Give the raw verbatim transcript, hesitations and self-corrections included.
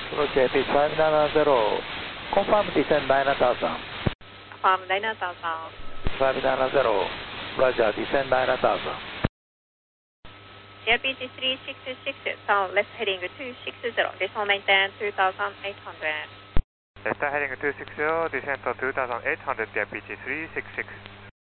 J P five nine zero, confirm descend nine thousand. Confirm nine thousand. five nine zero, Roger, descend nine thousand. J R P G three six six, turn left heading two six zero, descend maintain two thousand eight hundred. Left heading two six zero, descent to two thousand eight hundred, J R P G three six six.